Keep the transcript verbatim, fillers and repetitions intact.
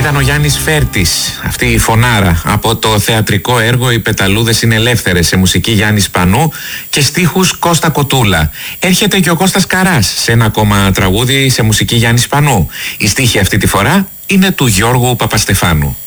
ήταν ο Γιάννης Φέρτης, αυτή η φωνάρα από το θεατρικό έργο «Οι πεταλούδες είναι ελεύθερες», σε μουσική Γιάννη Σπανού και στίχους Κώστα Κοτούλα. Έρχεται και ο Κώστας Καράς σε ένα ακόμα τραγούδι σε μουσική Γιάννη Σπανού. Η στίχη αυτή τη φορά είναι του Γιώργου Παπαστεφάνου.